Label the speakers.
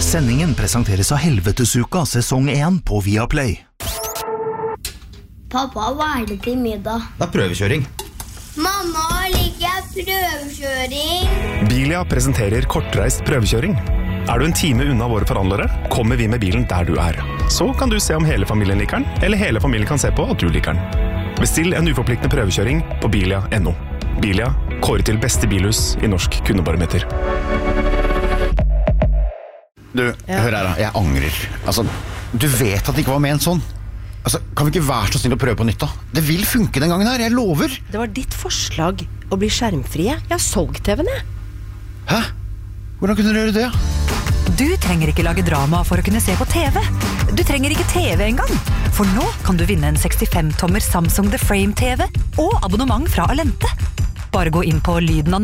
Speaker 1: Sendingen presenteres av Helvetesuka sesong 1 på Viaplay.
Speaker 2: Pappa, hva det til middag?
Speaker 3: Det prøvekjøring.
Speaker 2: Mamma, liker jeg prøvekjøring?
Speaker 4: Bilia presenterer kortreist prøvekjøring. Er du en time unna våre forhandlere, kommer vi med bilen der du er. Så kan du se om hele familien liker den, eller hele familien kan se på at du liker den. Bestill en uforpliktende prøvekjøring på bilia.no. Bilia, kåret til beste bilhus i norsk kundebarometer.
Speaker 3: Du, hør her da, jeg angrer. Altså, du vet at det ikke var ment sånn. Altså, kan vi ikke være så snill å prøve på nytt da? Det vil funke den gangen her, jeg lover.
Speaker 5: Det var ditt forslag å bli skjermfrie. Jeg har solgt TV-en, jeg.
Speaker 3: Hæ? Hvordan kunne du gjøre det?
Speaker 6: Du trenger ikke lage drama for å kunne se på TV. Du trenger ikke TV engang. For nå kan du vinne en 65-tommer Samsung The Frame TV og abonnement fra Alente. Bare gå inn på lyden av